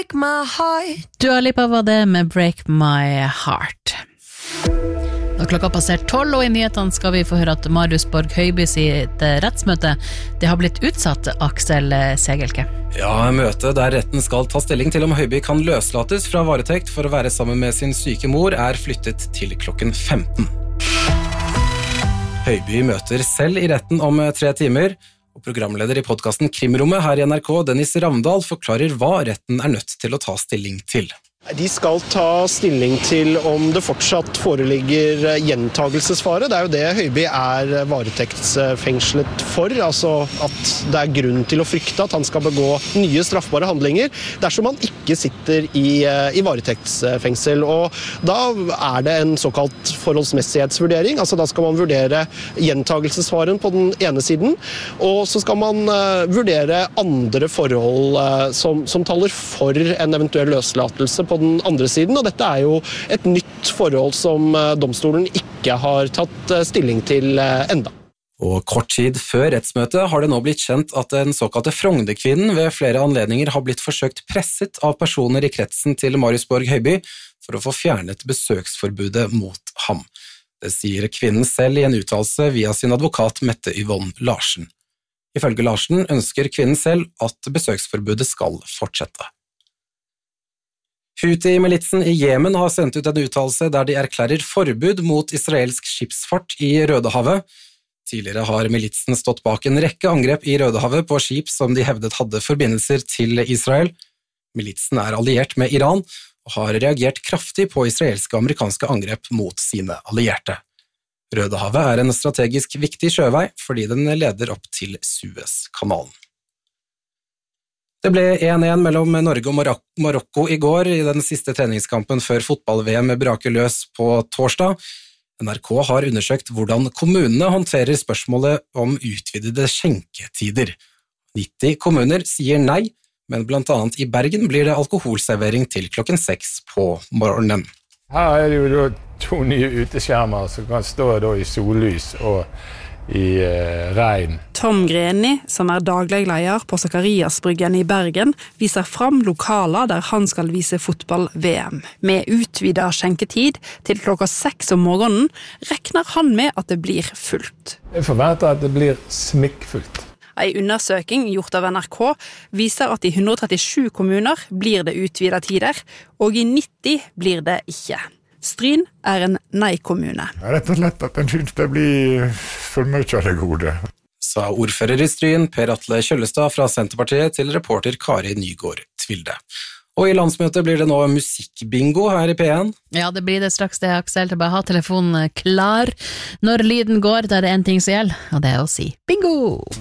Dua Lipa var det med Break My Heart. Da klokka passert 12, og i nyhetene skal vi få høre at Marius Borg Høiby sitt rettsmøte, det har blitt utsatt, Aksel Segelke. Ja, møtet der retten skal ta stilling til om Høiby kan løslates fra varetekt for å være sammen med sin syke mor er flyttet til klokken 15. Høiby møter selv i retten om 3 timer, og programleder i podcasten Krimrommet her i NRK, Dennis Ravndal, forklarer hva retten er nødt til å ta stilling til. De skal ta stilling til om det fortsatt foreligger gjentagelsesfare. Det er jo det Høiby er varetektsfengslet for, altså at det er grunn til å frykte at han skal begå nye straffbare handlinger dersom han ikke sitter i varetektsfengsel. Og da er det en såkalt forholdsmessighetsvurdering, altså da skal man vurdere gjentagelsesfaren på den ene siden, og så skal man vurdere andre forhold som taler for en eventuell løslatelse på den andre siden, og dette er jo et nytt forhold som domstolen ikke har tatt stilling til enda. Og kort tid før rettsmøtet har det nå blitt kjent at den såkalte Frognerkvinnen ved flere anledninger har blitt forsøkt presset av personer i kretsen til Marius Borg Høiby for å få fjernet besøksforbudet mot ham. Det sier kvinnen selv i en uttalelse via sin advokat Mette Yvonne Larsen. Ifølge Larsen ønsker kvinnen selv at besøksforbudet skal fortsette. Houthi-militsen i Jemen har sendt ut en uttalelse der de erklærer forbud mot israelsk skipsfart i Rødehavet. Tidligere har militsen stått bak en rekke angrep i Rødehavet på skip som de hevdet hadde forbindelser til Israel. Militsen er alliert med Iran og har reagert kraftig på israelske og amerikanske angrep mot sine allierte. Rødehavet er en strategisk viktig sjøvei fordi den leder opp til Suezkanalen. Det ble 1-1 mellom Norge og Marokko i går i den siste treningskampen før fotball-VM braker løs på torsdag. NRK har undersøkt hvordan kommunene håndterer spørsmålet om utvidede skjenketider. 90 kommuner sier nei, men blant annet i Bergen blir det alkoholservering til klokken 6 på morgenen. Her er det jo 2 nye uteskjermer som kan stå i sollys og i regn. Tom Greni, som er daglig leder på Zakariasbryggen i Bergen, viser fram lokaler der han skal vise fotball-VM. Med utvidet skjenketid til klokka 6 om morgenen, rekner han med at det blir fullt. Jeg forventer at det blir smikkfullt. En undersøking gjort av NRK viser at i 137 kommuner blir det utvidet tider, og i 90 blir det ikke. Stryn er en nei-kommune. Rett og slett at den synes det blir for mye av det gode. Sa ordfører i Stryn, Per Atle Kjøllestad fra Senterpartiet til reporter Kari Nygaard Tvilde. Og i landsmøtet blir det nå musikkbingo her i P1. Ja, det blir det straks det, Aksel, til bare ha telefonen klar. Når lyden går, da er det en ting som gjelder, og det er å si bingo!